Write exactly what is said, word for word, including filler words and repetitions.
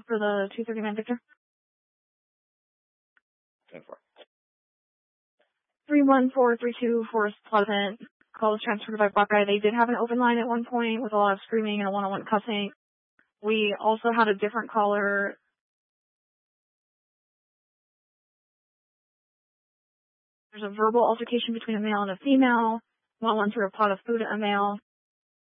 for the two thirty man Victor. ten four. three one four three two Forest Pleasant. Call was transferred by Buckeye. They did have an open line at one point with a lot of screaming and a one-on-one cussing. We also had a different caller. There's a verbal altercation between a male and a female. One went through a pot of food at a male.